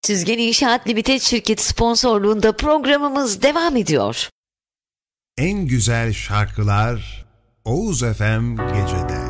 Süzgen İnşaat Limited şirketi sponsorluğunda programımız devam ediyor. En güzel şarkılar Oğuz FM Gece'de.